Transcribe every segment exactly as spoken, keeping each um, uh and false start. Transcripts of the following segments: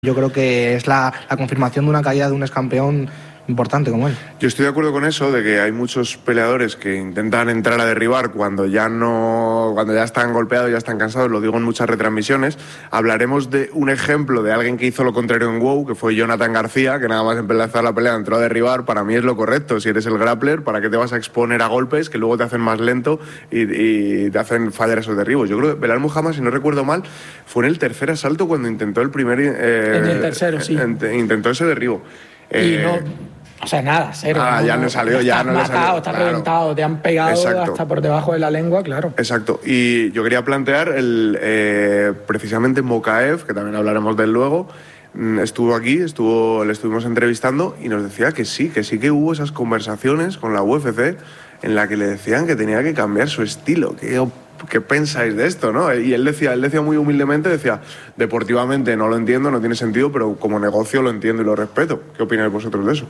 Yo creo que es la, la confirmación de una caída de un excampeón importante como él. Yo estoy de acuerdo con eso, de que hay muchos peleadores que intentan entrar a derribar cuando ya no, cuando ya están golpeados, ya están cansados, lo digo en muchas retransmisiones. Hablaremos de un ejemplo de alguien que hizo lo contrario en WoW, que fue Jonathan García, que nada más empezar la pelea entró a derribar. Para mí es lo correcto. Si eres el grappler, ¿para qué te vas a exponer a golpes que luego te hacen más lento y, y te hacen fallar esos derribos? Yo creo que Belal Muhammad, si no recuerdo mal, fue en el tercer asalto cuando intentó el primer... Eh, en el tercero, sí. Intentó ese derribo. Y eh, no... O sea, nada, cero. Ah, no, ya no salió, ya no matado, le salió. Estás claro. reventado, te han pegado Exacto. hasta por debajo de la lengua, claro. Exacto. Y yo quería plantear el eh, precisamente Mokaev, que también hablaremos de él luego, estuvo aquí, estuvo, le estuvimos entrevistando y nos decía que sí, que sí que hubo esas conversaciones con la U F C en la que le decían que tenía que cambiar su estilo. ¿Qué, qué pensáis de esto, no? Y él decía, él decía muy humildemente, decía, deportivamente no lo entiendo, no tiene sentido, pero como negocio lo entiendo y lo respeto. ¿Qué opináis vosotros de eso?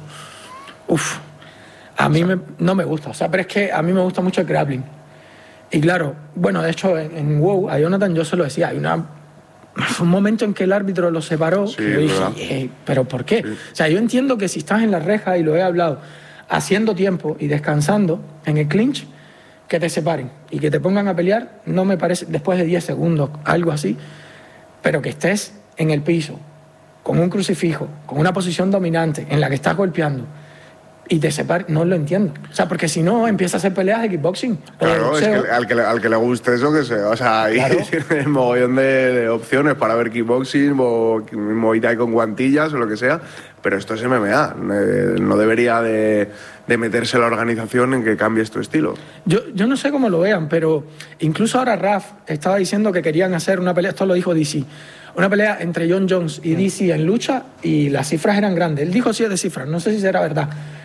Uf, a mí me, no me gusta, o sea, pero es que a mí me gusta mucho el grappling. Y claro, bueno, de hecho en, en WoW a Jonathan yo se lo decía, hay una, un momento en que el árbitro lo separó, sí, y yo dije, eh, ¿pero por qué? Sí. O sea, yo entiendo que si estás en la reja, y lo he hablado, haciendo tiempo y descansando en el clinch, que te separen y que te pongan a pelear, no me parece, después de diez segundos, algo así, pero que estés en el piso, con un crucifijo, con una posición dominante en la que estás golpeando, y te separe, no lo entiendo. O sea, porque si no, empieza a hacer peleas de kickboxing. Claro, es que al que, al que le guste eso, que se... O sea, hay claro. un mogollón de, de opciones para ver kickboxing o Muay Thai con guantillas o lo que sea, pero esto es M M A. Eh, no debería de, de meterse la organización en que cambies tu estilo. Yo, yo no sé cómo lo vean, pero incluso ahora Raf estaba diciendo que querían hacer una pelea, esto lo dijo D C, una pelea entre Jon Jones y D C en lucha, y las cifras eran grandes. Él dijo siete cifras, no sé si será verdad.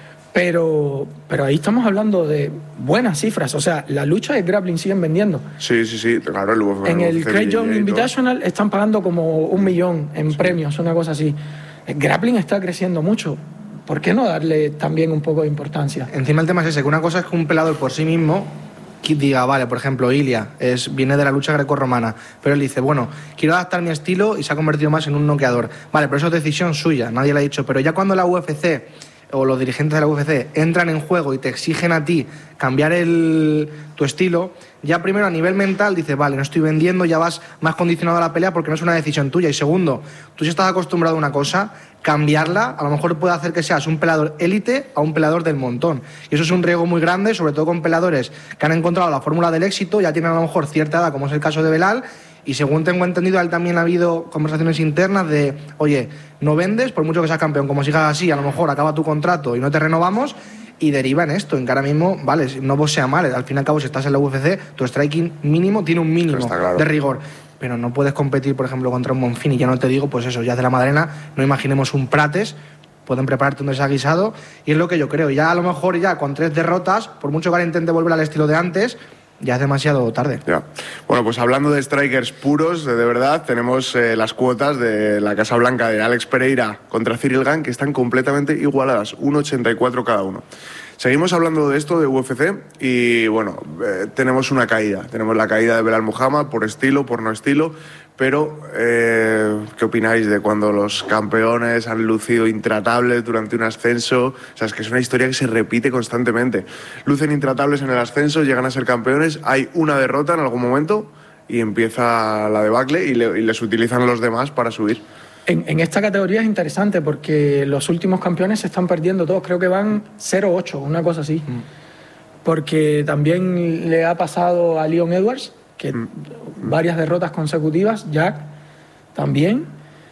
Pero, pero ahí estamos hablando de buenas cifras. O sea, la lucha de grappling siguen vendiendo. Sí, sí, sí. Claro, el U F C, en el Craig Jones Invitational están pagando como un millón en sí. premios, una cosa así. El grappling está creciendo mucho. ¿Por qué no darle también un poco de importancia? Encima el tema es ese, que una cosa es que un peleador por sí mismo diga, vale, por ejemplo, Ilia es, viene de la lucha grecorromana, pero él dice, bueno, quiero adaptar mi estilo y se ha convertido más en un noqueador. Vale, pero eso es decisión suya, nadie le ha dicho. Pero ya cuando la U F C... o los dirigentes de la U F C entran en juego y te exigen a ti cambiar el, tu estilo, ya primero a nivel mental dices, vale, no estoy vendiendo, ya vas más condicionado a la pelea porque no es una decisión tuya. Y segundo, tú si estás acostumbrado a una cosa, cambiarla a lo mejor puede hacer que seas un peleador élite a un peleador del montón. Y eso es un riesgo muy grande, sobre todo con peleadores que han encontrado la fórmula del éxito, ya tienen a lo mejor cierta edad, como es el caso de Belal. Y según tengo entendido, él también ha habido conversaciones internas de, oye, no vendes, por mucho que seas campeón, como sigas así, a lo mejor acaba tu contrato y no te renovamos, y deriva en esto, en que ahora mismo, vale, no vos sea mal, al fin y al cabo, si estás en la U F C, tu striking mínimo tiene un mínimo claro. de rigor. Pero no puedes competir, por ejemplo, contra un Monfín, y ya no te digo, pues eso, ya de la Madalena, no imaginemos un Prates, pueden prepararte un desaguisado, y es lo que yo creo. Ya a lo mejor ya con tres derrotas, por mucho que ahora intente volver al estilo de antes, ya es demasiado tarde. Ya. Bueno, pues hablando de strikers puros, de verdad, tenemos eh, las cuotas de la Casa Blanca de Alex Pereira contra Ciryl Gane, que están completamente igualadas, uno ochenta y cuatro cada uno. Seguimos hablando de esto, de U F C, y bueno, eh, tenemos una caída. Tenemos la caída de Belal Muhammad, por estilo, por no estilo, pero eh, ¿qué opináis de cuando los campeones han lucido intratables durante un ascenso? O sea, es que es una historia que se repite constantemente. Lucen intratables en el ascenso, llegan a ser campeones, hay una derrota en algún momento y empieza la debacle y, le, y les utilizan los demás para subir. En, en esta categoría es interesante porque los últimos campeones se están perdiendo todos. Creo que van cero ocho, una cosa así. Mm. Porque también le ha pasado a Leon Edwards, que mm. varias derrotas consecutivas, Jack también,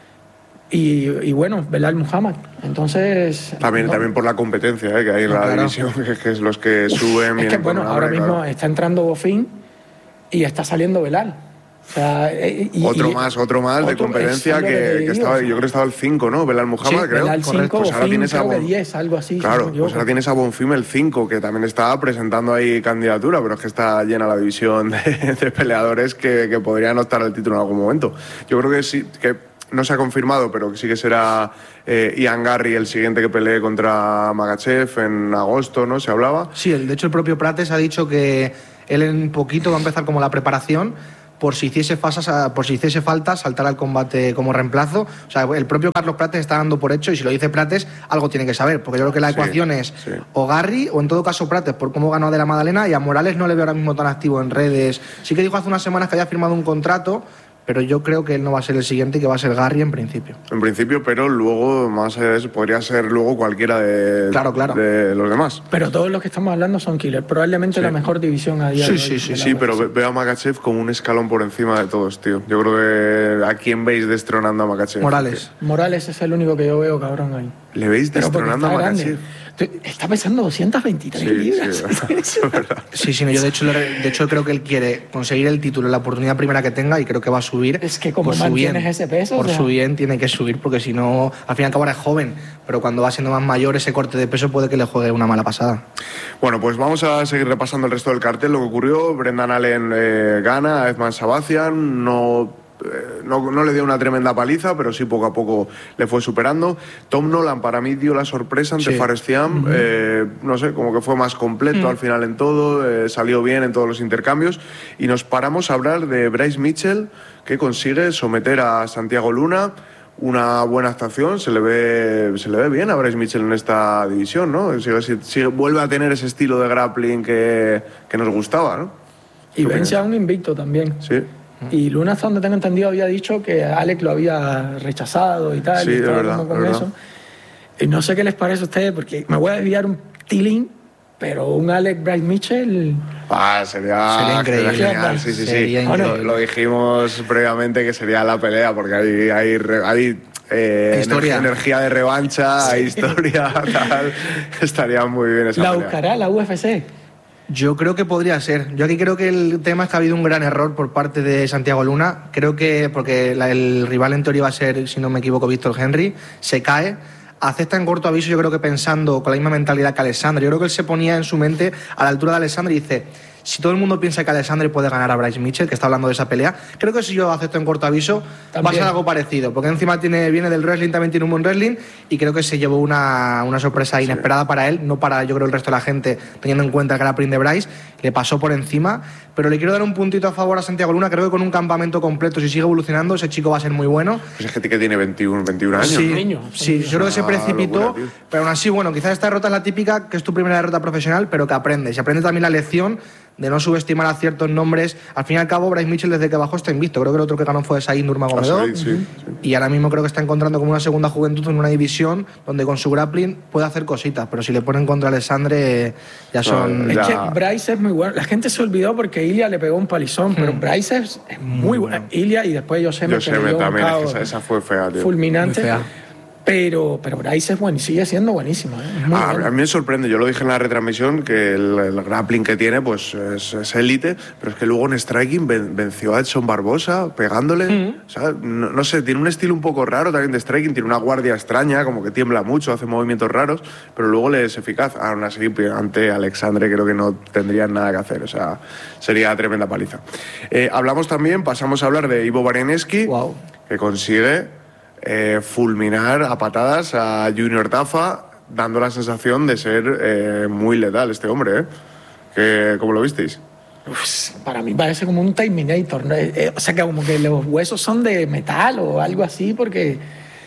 y, y bueno, Belal Muhammad. Entonces... También, no, también por la competencia ¿eh? que hay en no, la claro. división, que, que es los que suben... Es que bueno, ahora mismo claro. está entrando Bofín y está saliendo Belal. O sea, y, otro y, más, otro más otro, de competencia que, que, que estaba, yo creo que estaba el cinco, ¿no? Belal Muhammad, sí, creo. Belal cinco, pues ahora tienes a Bon... diez, algo así. Claro, si pues ahora tienes a Bonfim el cinco, que también está presentando ahí candidatura, pero es que está llena la división de, de peleadores que, que podrían optar al título en algún momento. Yo creo que sí, que no se ha confirmado, pero que sí que será eh, Ian Garry el siguiente que pelee contra Magachev en agosto, ¿no? Se hablaba. Sí, de hecho el propio Prates ha dicho que él en poquito va a empezar como la preparación, por si hiciese, fasas, por si hiciese falta saltar al combate como reemplazo. O sea, el propio Carlos Prates está dando por hecho, y si lo dice Prates, algo tiene que saber, porque yo creo que la sí, ecuación es sí. o Garry, o en todo caso Prates, por cómo ganó de la Madalena, y a Morales no le veo ahora mismo tan activo en redes. Sí que dijo hace unas semanas que había firmado un contrato, pero yo creo que él no va a ser el siguiente y que va a ser Garry en principio. En principio, pero luego, más allá de eso, podría ser luego cualquiera de, claro, claro. de los demás. Pero todos los que estamos hablando son killers. Probablemente sí. la mejor división a día sí, de sí, hoy. Sí, sí, sí, pero ve, veo a Makhachev como un escalón por encima de todos, tío. Yo creo que ¿a quién veis destronando a Makhachev? Morales. Tío. Morales es el único que yo veo, cabrón, ahí. ¿Le veis destronando a Makhachev? Está pesando doscientas veintitrés sí, libras. Sí, sí, sí, no, yo de hecho, de hecho creo que él quiere conseguir el título en la oportunidad primera que tenga, y creo que va a subir. Es que como mantienes bien, ese peso. Por o sea... su bien tiene que subir, porque si no, al fin y al cabo ahora es joven, pero cuando va siendo más mayor ese corte de peso puede que le juegue una mala pasada. Bueno, pues vamos a seguir repasando el resto del cartel, lo que ocurrió. Brendan Allen eh, gana a Edman Sabazian, no... No, no le dio una tremenda paliza, pero sí poco a poco le fue superando. Tom Nolan para mí dio la sorpresa ante sí. Fares Thiam, uh-huh. eh, no sé, como que fue más completo uh-huh. al final en todo, eh, salió bien en todos los intercambios, y nos paramos a hablar de Bryce Mitchell, que consigue someter a Santiago Luna. Una buena actuación, se le ve se le ve bien a Bryce Mitchell en esta división, ¿no? Sigue, sigue, vuelve a tener ese estilo de grappling que, que nos gustaba, ¿no? Y vence a un invicto también. Sí. Y Luna, hasta donde tengo entendido, había dicho que Alex lo había rechazado y tal. Sí, y estaba verdad, como con eso. Y no sé qué les parece a ustedes, porque me voy a desviar un tilín, pero un Alex Bryce Mitchell... Ah, sería, sería increíble. Sería genial, sí, sí, sí. Bueno, lo dijimos previamente que sería la pelea, porque hay... hay, hay Eh, historia. energía de revancha, sí. historia, tal. Estaría muy bien esa ¿La pelea. buscará la U F C? Yo creo que podría ser. Yo aquí creo que el tema es que ha habido un gran error por parte de Santiago Luna. Creo que, porque la, el rival en teoría va a ser, si no me equivoco, Víctor Henry, se cae, acepta en corto aviso, yo creo que pensando con la misma mentalidad que Alexander. Yo creo que él se ponía en su mente a la altura de Alexander y dice... Si todo el mundo piensa que Alexander puede ganar a Bryce Mitchell, que está hablando de esa pelea, creo que si yo acepto en corto aviso, también va a ser algo parecido, porque encima tiene, viene del wrestling, también tiene un buen wrestling, y creo que se llevó una, una sorpresa inesperada sí. para él, no para, yo creo, el resto de la gente, teniendo en cuenta el grappling de Bryce, le pasó por encima, pero le quiero dar un puntito a favor a Santiago Luna. Creo que con un campamento completo, si sigue evolucionando, ese chico va a ser muy bueno. Pues es gente que tiene veintiuno, veintiún años, sí, ¿no? Niño, sí, yo creo que se precipitó, locura, pero aún así, bueno, quizás esta derrota es la típica, que es tu primera derrota profesional, pero que aprendes, y aprende también la lección de no subestimar a ciertos nombres. Al fin y al cabo, Bryce Mitchell desde que bajó está invicto. Creo que el otro que ganó fue Said Nurmagomedov. Ah, sí, sí, sí. Y ahora mismo creo que está encontrando como una segunda juventud en una división donde con su grappling puede hacer cositas, pero si le ponen contra Alexandre ya son... Es ya. que Bryce es muy bueno. La gente se olvidó porque Ilia le pegó un palizón, hmm. pero Bryce es, es muy bueno. Ilia y después Joseme, que le dio también, un esa, esa fue fea, tío. Fulminante. Muy fea. Pero, pero Bryce es bueno y sigue siendo buenísimo. ¿eh? Ah, bueno. A mí me sorprende, yo lo dije en la retransmisión, que el, el grappling que tiene pues es élite, pero es que luego en striking ven, venció a Edson Barbosa pegándole. Mm-hmm. O sea, no, no sé, tiene un estilo un poco raro también de striking, tiene una guardia extraña, como que tiembla mucho, hace movimientos raros, pero luego le es eficaz. Aún así, ante Alexandre creo que no tendrían nada que hacer, o sea, sería tremenda paliza. Eh, hablamos también, pasamos a hablar de Ivo Barianeski, wow. que consigue... Eh, fulminar a patadas a Junior Tafa, dando la sensación de ser eh, muy letal este hombre, ¿eh? Que, ¿cómo lo visteis? Uf, para mí parece como un Terminator, ¿no? eh, o sea que como que los huesos son de metal o algo así, porque...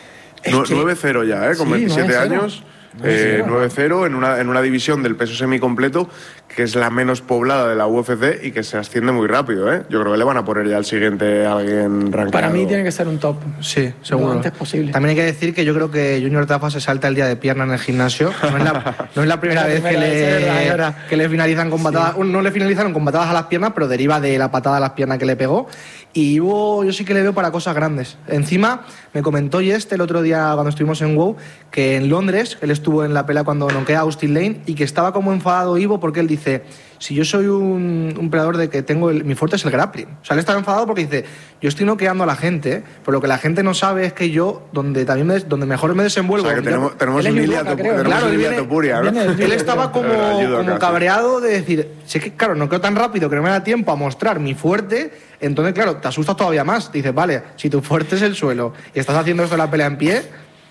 No, que... nueve cero ya, ¿eh? Con sí, veintisiete años... Eh, nueve cero en una, en una división del peso semicompleto que es la menos poblada de la U F C y que se asciende muy rápido, ¿eh? Yo creo que le van a poner ya al siguiente a alguien rankeado. Para mí tiene que ser un top. Sí, seguro. Lo antes posible. También hay que decir que yo creo que Junior Tafa se salta el día de pierna en el gimnasio. No es la, no es la primera, la vez, primera que, vez le, verdad, verdad. que le finalizan con patadas. Sí. No le finalizaron con patadas a las piernas, pero deriva de la patada a las piernas que le pegó. Y Hugo, yo sí que le veo para cosas grandes. Encima, me comentó Yeste el otro día cuando estuvimos en WoW que en Londres, él estuvo en la pelea cuando noquea a Austin Lane y que estaba como enfadado Ivo porque él dice: si yo soy un, un peleador de que tengo el, mi fuerte es el grappling. O sea, él estaba enfadado porque dice: yo estoy noqueando a la gente, pero lo que la gente no sabe es que yo, donde también me, donde mejor me desenvuelvo... O sea, que tenemos, yo, tenemos un Ilia Topuria, ¿no? Él estaba como, como cabreado de decir: si es que, claro, no quedo tan rápido que no me da tiempo a mostrar mi fuerte, entonces, claro, te asustas todavía más. Te dices: vale, si tu fuerte es el suelo y estás haciendo esto en la pelea en pie...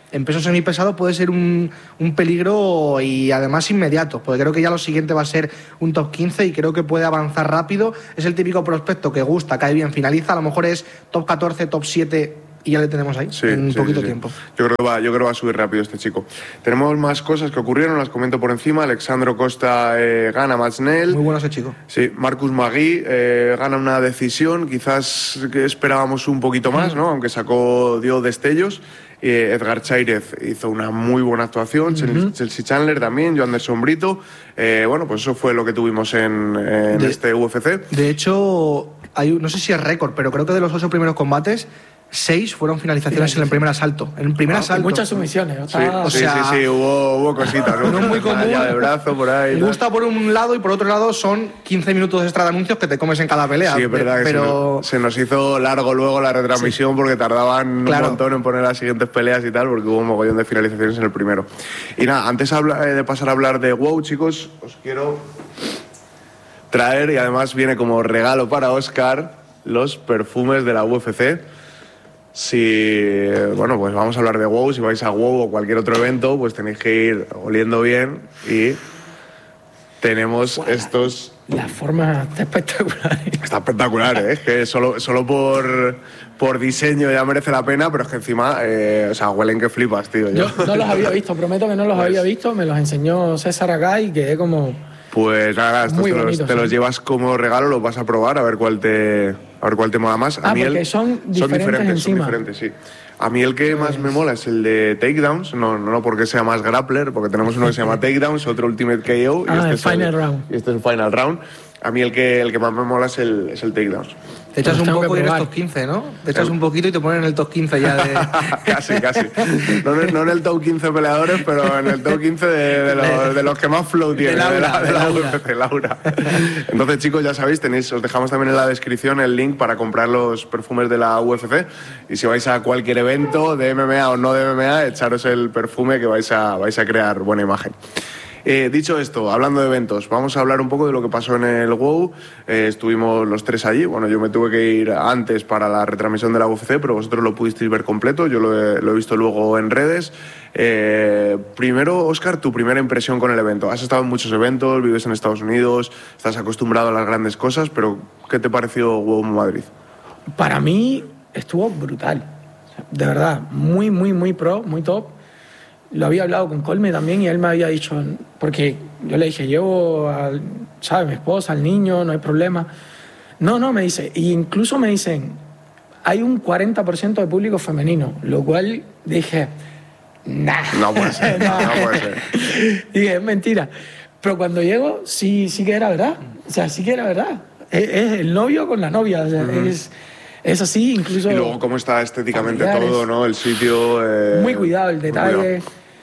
en peso semipesado puede ser un, un peligro y además inmediato, porque creo que ya lo siguiente va a ser un top quince y creo que puede avanzar rápido. Es el típico prospecto que gusta, cae bien, finaliza, a lo mejor es top catorce, top siete y ya le tenemos ahí sí, en sí, poquito sí, sí. tiempo. Yo creo, que va, yo creo que va a subir rápido este chico. Tenemos más cosas que ocurrieron, las comento por encima. Alexandro Costa eh, gana Matchnell. Muy bueno ese chico. Sí, Marcus Magui eh, gana una decisión, quizás que esperábamos un poquito más, ¿no? Aunque sacó, dio destellos. Eh, Edgar Chairez hizo una muy buena actuación, uh-huh. Chelsea Chandler también, Joan Anderson Brito. Eh, bueno, pues eso fue lo que tuvimos en, en de, este U F C. De hecho, hay, no sé si es récord, pero creo que de los ocho primeros combates, seis fueron finalizaciones sí, en el primer asalto. En el primer ah, asalto. Muchas sumisiones. Sí, ah, o sí, sea, sí, sí, hubo, hubo cositas. ¿no? No es muy común. De brazo por ahí. Me gusta por un lado y por otro lado son quince minutos extra de anuncios que te comes en cada pelea. Sí, es verdad pero... que se nos, se nos hizo largo luego la retransmisión sí. porque tardaban claro. un montón en poner las siguientes peleas y tal, porque hubo un mogollón de finalizaciones en el primero. Y nada, antes de pasar a hablar de WoW, chicos, os quiero traer, y además viene como regalo para Óscar, los perfumes de la U F C. Si, bueno, pues vamos a hablar de WoW. Si vais a WoW o cualquier otro evento, pues tenéis que ir oliendo bien. Y tenemos wow, estos... La forma está espectacular. Está espectacular, ¿eh? Es que solo, solo por, por diseño ya merece la pena, pero es que encima, eh, o sea, huelen que flipas, tío. Yo, yo no los había visto, prometo que no los pues, había visto. Me los enseñó César acá y quedé como... Pues nada, estos te, bonito, los, te sí. los llevas como regalo, los vas a probar a ver cuál te, a ver cuál te mola más. A ah, mí porque el, son diferentes son diferentes, encima. Son diferentes, sí. A mí el que pues... más me mola es el de Takedowns, no, no porque sea más grappler, porque tenemos uno que se llama Takedowns, otro Ultimate K O. Ah, y este el es Final el, Round. Y este es el Final Round. A mí el que, el que más me mola es el, es el Takedowns. Te echas un poco y eres top quince, ¿no? Te echas un poquito y te ponen en el top quince ya de... casi, casi. No, no en el top quince peleadores, pero en el top quince de, de, los, de los que más flow tienen. De Laura, de la, de de la Laura. U F C, Laura. Entonces, chicos, ya sabéis, tenéis, os dejamos también en la descripción el link para comprar los perfumes de la U F C. Y si vais a cualquier evento de M M A o no de M M A, echaros el perfume que vais a, vais a crear buena imagen. Eh, dicho esto, hablando de eventos, vamos a hablar un poco de lo que pasó en el WoW. Eh, estuvimos los tres allí. Bueno, yo me tuve que ir antes para la retransmisión de la U F C, pero vosotros lo pudisteis ver completo. Yo lo he, lo he visto luego en redes. Eh, primero, Óscar, tu primera impresión con el evento. Has estado en muchos eventos, vives en Estados Unidos, estás acostumbrado a las grandes cosas, pero ¿qué te pareció WoW Madrid? Para mí estuvo brutal. De verdad, muy, muy, muy pro, muy top. Lo había hablado con Colme también y él me había dicho, porque yo le dije, llevo a, ¿sabes? Mi esposa, al niño, no hay problema. No, no, me dice, e incluso me dicen, hay un cuarenta por ciento de público femenino, lo cual dije, nah. No puede ser, no, no puede ser. Dije, es mentira. Pero cuando llego, sí, sí que era verdad. O sea, sí que era verdad. Es, es el novio con la novia, o sea, uh-huh. es... Es así, incluso... Y luego cómo está estéticamente todo, ¿no? El sitio... Eh, muy cuidado, el detalle.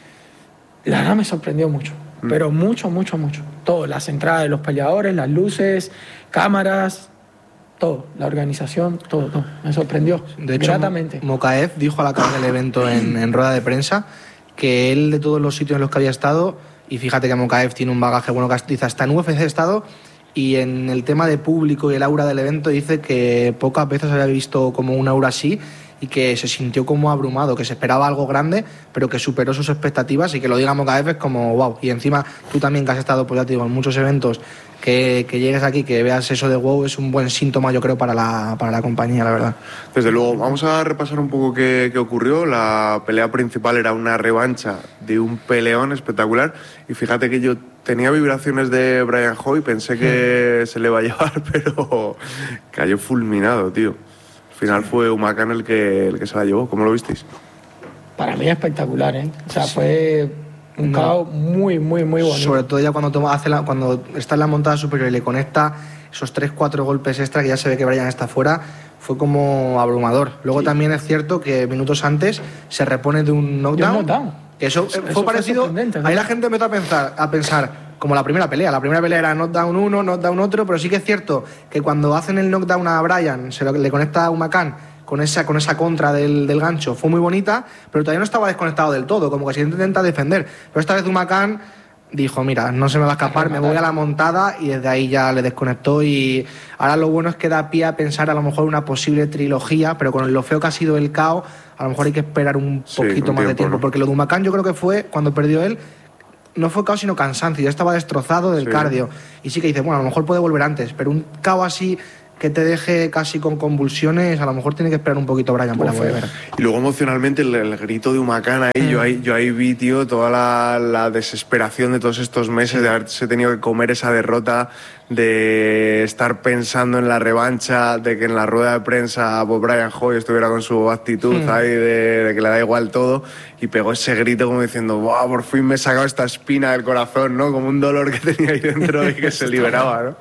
La verdad me sorprendió mucho. Mm. Pero mucho, mucho, mucho. Todo. Las entradas de los peleadores, las luces, cámaras, todo. La organización, todo, todo. Me sorprendió. De hecho, gratamente. Mokaev dijo al acabar del evento en, en rueda de prensa que él, de todos los sitios en los que había estado, y fíjate que Mokaev tiene un bagaje bueno, que dice, hasta en U F C ha estado... Y en el tema de público y el aura del evento dice que pocas veces había visto como un aura así y que se sintió como abrumado, que se esperaba algo grande, pero que superó sus expectativas y que lo digamos cada vez es como wow. Y encima tú también que has estado, pues ya te digo, en muchos eventos, que, que llegues aquí, que veas eso de wow, es un buen síntoma yo creo para la, para la compañía, la verdad. Desde luego, vamos a repasar un poco qué, qué ocurrió. La pelea principal era una revancha de un peleón espectacular y fíjate que yo tenía vibraciones de Brian Hoy, pensé que se le iba a llevar, pero cayó fulminado, tío. Al final fue Humacan el que, el que se la llevó. ¿Cómo lo visteis? Para mí espectacular, ¿eh? O sea, fue un no. caos muy, muy, muy bonito. Sobre todo ya cuando, toma, hace la, cuando está en la montada superior y le conecta esos tres, cuatro golpes extra, que ya se ve que Brian está fuera, fue como abrumador. Luego sí. también es cierto que minutos antes se repone de un knockdown. De un knockdown. Que eso, eso fue parecido. Fue ahí la gente empezó a pensar, a pensar como la primera pelea. La primera pelea era knockdown uno, knockdown otro, pero sí que es cierto que cuando hacen el knockdown a Brian, se lo, le conecta a Humacan con esa, con esa contra del, del gancho, fue muy bonita, pero todavía no estaba desconectado del todo, como que se intenta defender. Pero esta vez Humacan dijo, mira, no se me va a escapar, me voy a la montada, y desde ahí ya le desconectó. Y ahora lo bueno es que da pie a pensar a lo mejor una posible trilogía, pero con lo feo que ha sido el K O, a lo mejor hay que esperar un Sí, poquito un más de tiempo, tiempo, ¿no? porque lo de Humacán yo creo que fue cuando perdió él, no fue caos sino cansancio, ya estaba destrozado del Sí. cardio, y sí que dice, bueno, a lo mejor puede volver antes, pero un caos así que te deje casi con convulsiones, a lo mejor tiene que esperar un poquito Brian para volver. Y luego emocionalmente el, el grito de Humacán ahí, Mm. yo ahí, yo ahí vi, tío, toda la, la desesperación de todos estos meses de haberse tenido que comer esa derrota, de estar pensando en la revancha, de que en la rueda de prensa pues, Brian Hoy estuviera con su actitud Mm. ahí de, de que le da igual todo, y pegó ese grito como diciendo, ¡buah, por fin me he sacado esta espina del corazón!, ¿no? Como un dolor que tenía ahí dentro y que se liberaba, ¿no?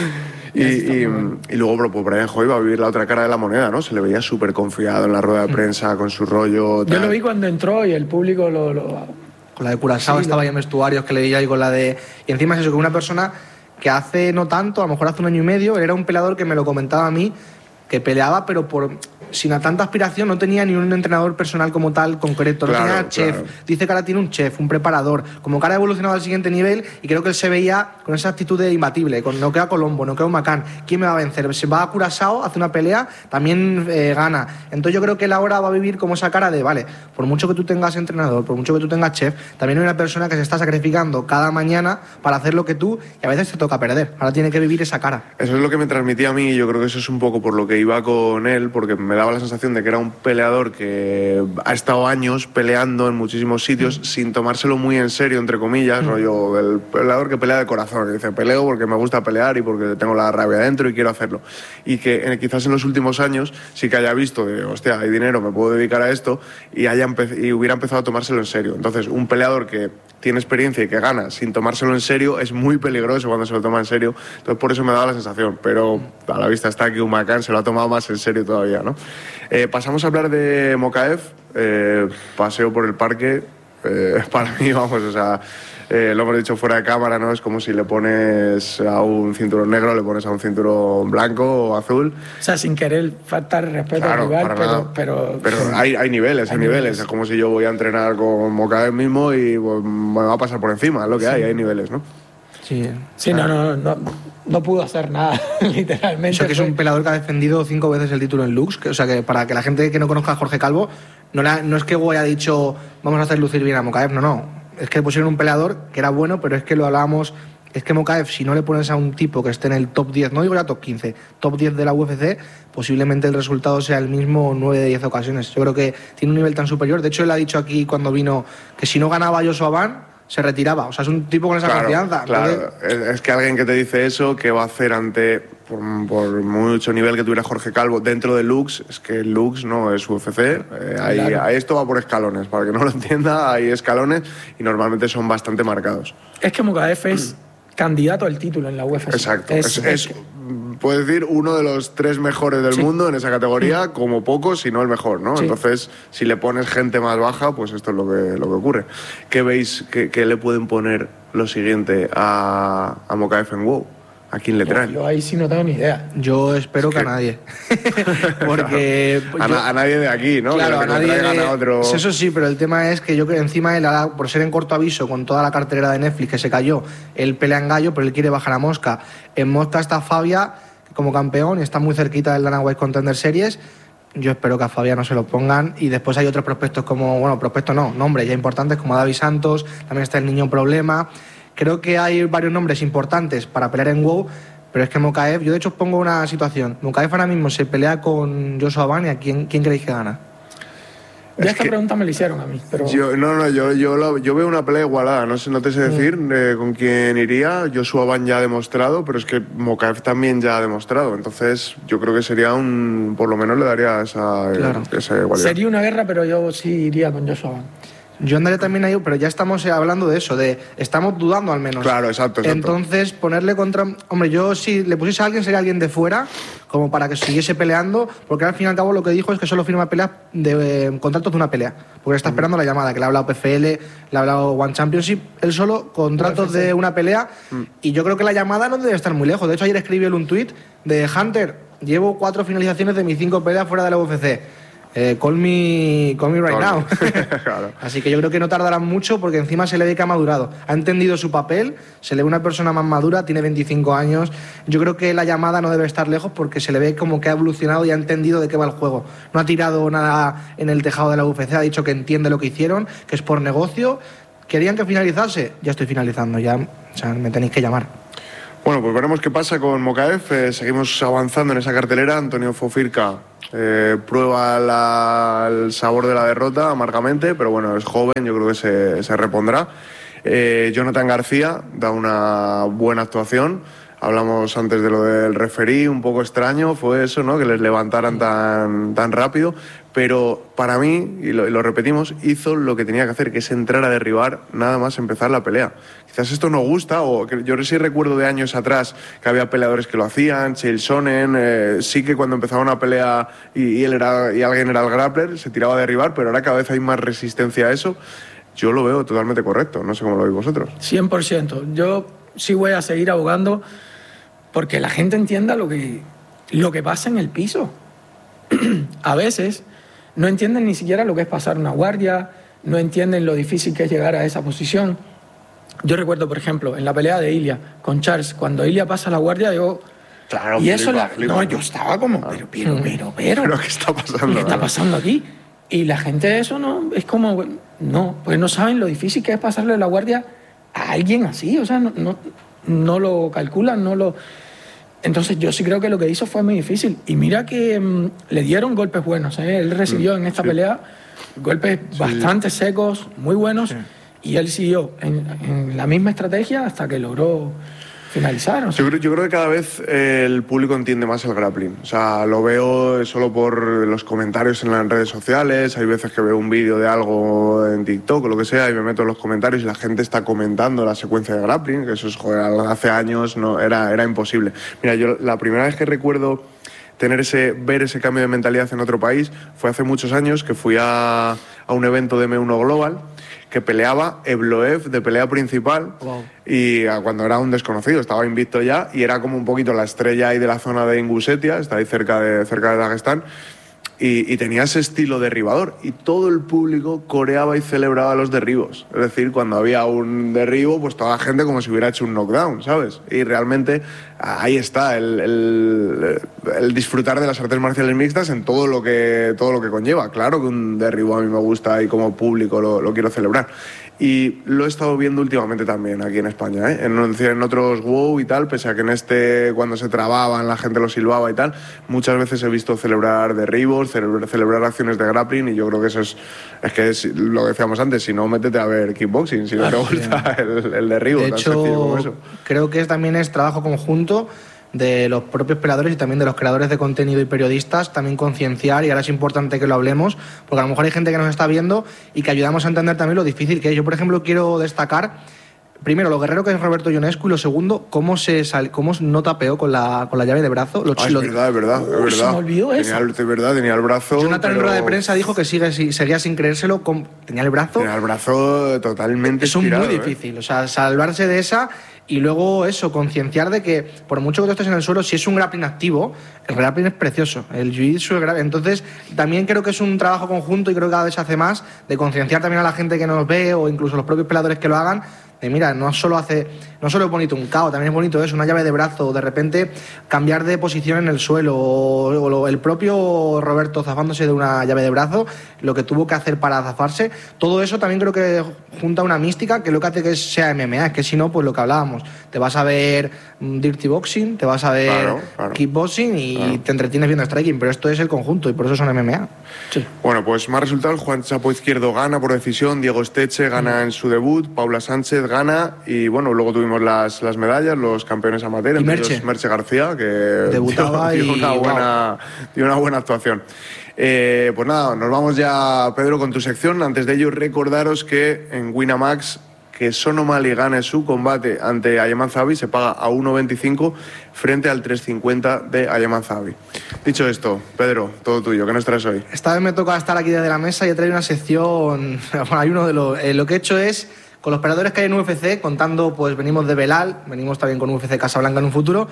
Y, y, y luego pues, Brian Hoy va a vivir la otra cara de la moneda, ¿no? Se le veía súper confiado en la rueda de prensa, con su rollo. Yo tal. lo vi cuando entró y el público lo... lo Con la de Curazao Sí, estaba lo- ahí en vestuarios que leía y con la de... Y encima es eso, que una persona que hace no tanto, a lo mejor hace un año y medio, él era un peleador que me lo comentaba a mí, que peleaba pero por sin a tanta aspiración, no tenía ni un entrenador personal como tal concreto, no Claro, tenía chef, claro. dice que ahora tiene un chef, un preparador, como que ahora ha evolucionado al siguiente nivel y creo que él se veía con esa actitud de imbatible, con no queda Colombo, no queda Humacán, ¿quién me va a vencer? Se va a Curazao, hace una pelea, también eh, gana, entonces yo creo que él ahora va a vivir como esa cara de, vale, por mucho que tú tengas entrenador, por mucho que tú tengas chef, también hay una persona que se está sacrificando cada mañana para hacer lo que tú y a veces te toca perder, ahora tiene que vivir esa cara. Eso es lo que me transmitía a mí y yo creo que eso es un poco por lo que iba con él, porque me daba la sensación de que era un peleador que ha estado años peleando en muchísimos sitios sin tomárselo muy en serio, entre comillas, rollo, el peleador que pelea de corazón, que dice, peleo porque me gusta pelear y porque tengo la rabia dentro y quiero hacerlo. Y que eh, quizás en los últimos años sí que haya visto de, hostia, hay dinero, me puedo dedicar a esto, y, haya empe- y hubiera empezado a tomárselo en serio. Entonces, un peleador que tiene experiencia y que gana sin tomárselo en serio es muy peligroso cuando se lo toma en serio. Entonces, por eso me daba la sensación. Pero a la vista está que Humacán se lo ha tomado más en serio todavía, ¿no? Eh, pasamos a hablar de Mokaev. Eh, paseo por el parque. Eh, para mí, vamos, o sea, eh, lo hemos dicho fuera de cámara, ¿no? Es como si le pones a un cinturón negro, le pones a un cinturón blanco o azul. O sea, sin querer faltar respeto Claro, al rival, para pero, nada. pero... Pero hay, hay niveles, hay, Hay niveles. niveles. Es como si yo voy a entrenar con Mokaev mismo y pues, me va a pasar por encima, es lo que hay, hay niveles, ¿no? Sí, Sí, no, no, no, no pudo hacer nada, literalmente. Eso que es fue- un peleador que ha defendido cinco veces el título en Lux, que, o sea que para que la gente que no conozca a Jorge Calvo, no, la- no es que Hugo haya dicho vamos a hacer lucir bien a Mokaev, no, no. Es que pusieron un peleador que era bueno, pero es que lo hablábamos, es que Mokaev, si no le pones a un tipo que esté en el top diez, no digo ya top quince, top diez de la U F C, posiblemente el resultado sea el mismo nueve de diez ocasiones. Yo creo que tiene un nivel tan superior. De hecho, él ha dicho aquí cuando vino que si no ganaba Joshua Van, se retiraba. O sea, es un tipo con esa Claro, confianza. claro. Entonces, Es, es que alguien que te dice eso, ¿qué va a hacer ante, por, por mucho nivel que tuviera Jorge Calvo dentro de Lux? Es que Lux no es U F C. Eh, ahí, Claro. ahí esto va por escalones. Para que no lo entienda, hay escalones y normalmente son bastante marcados. Es que Mokaev es candidato al título en la U F C. Exacto. Es, Es, es, puedo decir, uno de los tres mejores del Sí. mundo en esa categoría, como poco, si no el mejor, ¿no? Sí. Entonces, si le pones gente más baja, pues esto es lo que, lo que ocurre. ¿Qué veis que, que le pueden poner lo siguiente a, a Mokaev en WoW? ¿A quién le yo, traen? yo ahí sí no tengo ni idea. yo espero que a nadie. Porque a, yo- na- a nadie de aquí, ¿no? Claro, Que a le nadie. traigan a otro... Sí, eso sí, pero el tema es que yo creo que encima él, ahora, por ser en corto aviso con toda la cartelera de Netflix que se cayó, él pelea en gallo, pero él quiere bajar a Mosca. En Mosca está Fabia como campeón y está muy cerquita del Dana White Contender Series. Yo espero que a Fabia no se lo pongan. Y después hay otros prospectos como, bueno, prospectos no, nombres ya importantes como David Santos, también está el Niño Problema. Creo que hay varios nombres importantes para pelear en WoW, pero es que Mokaev, yo de hecho os pongo una situación. Mokaev ahora mismo se pelea con Joshua Van y ¿a quién, quién creéis que gana? Ya Es esta que- pregunta me la hicieron a mí, pero... Yo, no, no, yo, yo, lo- yo veo una pelea igualada, no sé, no te sé decir eh, con quién iría. Joshua Van ya ha demostrado, pero es que Mokaev también ya ha demostrado. Entonces, yo creo que sería un. Por lo menos le daría esa, eh, Claro. esa igualdad. Sería una guerra, pero yo sí iría con Joshua Van. Yo andaría también ahí, pero ya estamos eh, hablando de eso, de estamos dudando al menos. Claro, exacto, exacto. Entonces, ponerle contra... Hombre, yo si le pusiese a alguien sería alguien de fuera, como para que siguiese peleando, porque al fin y al cabo lo que dijo es que solo firma peleas de eh, contratos de una pelea, porque está esperando la llamada, que le ha hablado P F L, le ha hablado One Championship, él solo contratos de una pelea, y yo creo que la llamada no debe estar muy lejos. De hecho, ayer escribió él un tuit de Hunter, llevo cuatro finalizaciones de mis cinco peleas fuera de la U F C. Eh, call me, call me right Call now. me. Claro. Así que yo creo que no tardarán mucho porque encima se le ve que ha madurado. Ha entendido su papel, se le ve una persona más madura, tiene veinticinco años. Yo creo que la llamada no debe estar lejos porque se le ve como que ha evolucionado y ha entendido de qué va el juego. No ha tirado nada en el tejado de la U F C, ha dicho que entiende lo que hicieron, que es por negocio. ¿Querían que finalizase? Ya estoy finalizando, ya, o sea, me tenéis que llamar. Bueno, pues veremos qué pasa con Mokaev. Eh, seguimos avanzando en esa cartelera. Antonio Fofirka eh, prueba la, el sabor de la derrota amargamente, pero bueno, es joven, yo creo que se, se repondrá. Eh, Jonathan García da una buena actuación. Hablamos antes de lo del referí, un poco extraño fue eso, ¿no? Que les levantaran tan, tan rápido, pero para mí, y lo, y lo repetimos, hizo lo que tenía que hacer, que es entrar a derribar nada más empezar la pelea. Quizás esto no gusta, o que yo sí recuerdo de años atrás que había peleadores que lo hacían, Chael Sonnen, eh, sí que cuando empezaba una pelea y, y, él era, y alguien era el grappler, se tiraba a derribar, pero ahora cada vez hay más resistencia a eso. Yo lo veo totalmente correcto, no sé cómo lo veis vosotros. cien por ciento. Yo sí voy a seguir abogando porque la gente entienda lo que, lo que pasa en el piso. A veces no entienden ni siquiera lo que es pasar una guardia, no entienden lo difícil que es llegar a esa posición. Yo recuerdo, por ejemplo, en la pelea de Ilia con Charles, cuando Ilia pasa la guardia, yo... Claro, y eso, flipa, la, flipa. no, yo estaba como, Ah. pero, pero, pero, pero... ¿Pero qué está pasando? ¿Qué está ¿no? pasando aquí? Y la gente de eso no, es como, no, pues no saben lo difícil que es pasarle la guardia a alguien así, o sea, no, no, no lo calculan, no lo... Entonces yo sí creo que lo que hizo fue muy difícil. Y mira que mmm, le dieron golpes buenos, ¿eh? Él recibió en esta sí. pelea golpes Sí. bastante secos, muy buenos, Sí. y él siguió en, en la misma estrategia hasta que logró finalizar. O sea, Yo creo, yo creo que cada vez eh, el público entiende más el grappling. O sea, lo veo solo por los comentarios en las redes sociales. Hay veces que veo un vídeo de algo en TikTok o lo que sea y me meto en los comentarios y la gente está comentando la secuencia de grappling, que eso es, joder, hace años no, era, era imposible. Mira, yo la primera vez que recuerdo tener ese, ver ese cambio de mentalidad en otro país fue hace muchos años que fui a, a un evento de M uno Global que peleaba Evloev de pelea principal. Wow. Y a, cuando era un desconocido, estaba invicto ya y era como un poquito la estrella ahí de la zona de Ingusetia, está ahí cerca de, cerca de Dagestán. Y, y tenía ese estilo derribador y todo el público coreaba y celebraba los derribos. Es decir, cuando había un derribo, pues toda la gente como si hubiera hecho un knockdown, ¿sabes? Y realmente ahí está el, el, el disfrutar de las artes marciales mixtas en todo lo que, todo lo que conlleva. Claro que un derribo a mí me gusta y como público lo, lo quiero celebrar. Y lo he estado viendo últimamente también aquí en España, ¿eh? en, en otros WOW y tal, pese a que en este, cuando se trababan, la gente lo silbaba y tal, muchas veces he visto celebrar derribos, celebrar, celebrar acciones de grappling, y yo creo que eso es, es que es lo que decíamos antes, si no, métete a ver kickboxing, si no te gusta el, el derribo, De tan sencillo como hecho, eso. creo que es, también es trabajo conjunto de los propios peleadores y también de los creadores de contenido y periodistas, también concienciar, y ahora es importante que lo hablemos, porque a lo mejor hay gente que nos está viendo y que ayudamos a entender también lo difícil que es. Yo, por ejemplo, quiero destacar, primero, lo guerrero que es Roberto Ionescu, y lo segundo, cómo, se sal, cómo no tapeó con la, con la llave de brazo. Lo, Ah, es lo, verdad, es verdad, es Uy, verdad. se me olvidó tenía eso. el, de verdad, tenía el brazo... Jonathan en pero rueda de prensa dijo que sigue, seguía sin creérselo, con, tenía el brazo... Tenía el brazo totalmente Eso es estirado, muy ¿eh? difícil, o sea, salvarse de esa y luego eso, concienciar de que por mucho que tú estés en el suelo, si es un grappling activo, el grappling es precioso, el jiu-jitsu es gra- entonces también creo que es un trabajo conjunto y creo que cada vez se hace más de concienciar también a la gente que nos ve o incluso los propios peleadores que lo hagan, de mira, no solo hace, no solo es bonito un K O, también es bonito eso, una llave de brazo, de repente cambiar de posición en el suelo, o, o lo- el propio Roberto zafándose de una llave de brazo, lo que tuvo que hacer para zafarse, todo eso también creo que junta una mística que lo que hace que sea M M A, es que si no, pues lo que hablábamos, te vas a ver mm, dirty boxing, te vas a ver Claro, claro. kickboxing y Claro. te entretienes viendo striking, pero esto es el conjunto y por eso son M M A. sí. Bueno, pues más resultados. Juan Chapo Izquierdo gana por decisión, Diego Esteche gana en su debut, Paula Sánchez gana y bueno, luego tuvimos las, las medallas, los campeones amateur, Y entre Merche. ellos Merche García, que Debutaba dio, dio y una buena, dio una buena actuación. Eh, pues nada, nos vamos ya, Pedro, con tu sección. Antes de ello, recordaros que en Winamax, que Sonomali gane su combate ante Ayman Zahabi, se paga a uno veinticinco frente al tres cincuenta de Ayman Zahabi. Dicho esto, Pedro, todo tuyo, ¿qué nos traes hoy? Esta vez me toca estar aquí desde la mesa y he traído una sección. Bueno, hay uno de los. Eh, lo que he hecho es, con los peleadores que hay en U F C, contando, pues venimos de Belal, venimos también con U F C Casablanca en un futuro.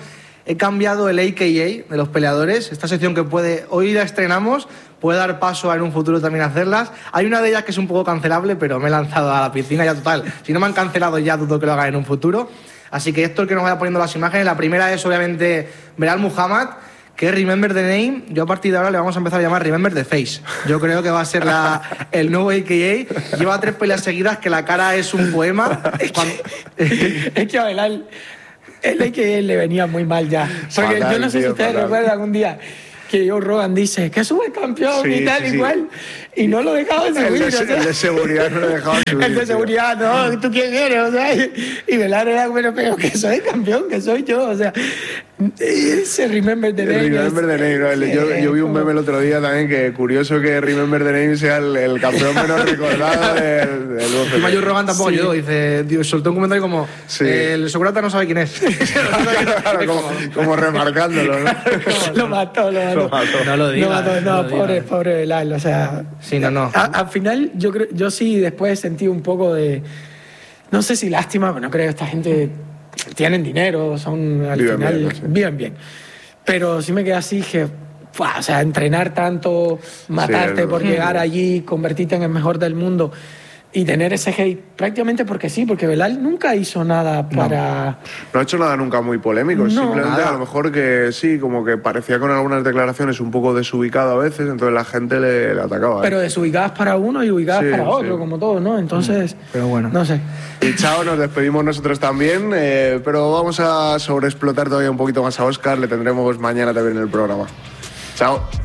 he cambiado el A K A de los peleadores, esta sección que puede, hoy la estrenamos, puede dar paso a en un futuro también hacerlas. Hay una de ellas que es un poco cancelable, pero me he lanzado a la piscina ya total. Si no me han cancelado ya, dudo que lo hagan en un futuro. Así que esto es el que nos vaya poniendo las imágenes. La primera es obviamente Belal Muhammad, que es Remember the Name. Yo a partir de ahora le vamos a empezar a llamar Remember the Face. Yo creo que va a ser la, el nuevo A K A. Lleva tres peleas seguidas que la cara es un poema. Cuando... Es que a Belal, el A K A le venía muy mal ya. Porque fatal, yo no sé tío, si ustedes fatal. recuerdan un día que Joe Rogan dice que sube el campeón sí, y tal sí, igual sí. y no lo dejaba subir. El de, o sea, el de seguridad no lo dejaba subir. El de seguridad, tío. no, ¿tú quién eres? O sea, y, y Belal era bueno, pero que soy campeón, que soy yo, o sea, ese Remember the Name. Remember the Name, ¿no? yo, yo vi un meme el otro día también que curioso que Remember the Name sea el, el campeón menos recordado del, del U F C. Y Joe Rogan tampoco sí. yo, dice, tío, soltó un comentario como sí. eh, el segurata no sabe quién es. claro, como, como remarcándolo, ¿no? lo mató, lo mató. Lo mató. No lo digas. No, mató, no, no pobre, pobre Belal, o sea. Sí, no, no. A, al final, yo creo, yo sí después sentí un poco de. No sé si lástima, pero no creo que esta gente tienen dinero, son al viven final. Bien, no sé. Viven bien. Pero sí me quedé así, que. O sea, entrenar tanto, matarte sí, por no, llegar no. allí, convertirte en el mejor del mundo. Y tener ese hate prácticamente porque sí, porque Belal nunca hizo nada para... No, no ha hecho nada nunca muy polémico, no, simplemente nada. A lo mejor que sí, como que parecía con algunas declaraciones un poco desubicado a veces, entonces la gente le, le atacaba. ¿eh? Pero desubicadas para uno y ubicadas sí, para otro, sí. como todo, ¿no? Entonces, pero bueno, no sé. Y chao, nos despedimos nosotros también, eh, pero vamos a sobreexplotar todavía un poquito más a Óscar, le tendremos mañana también en el programa. Chao.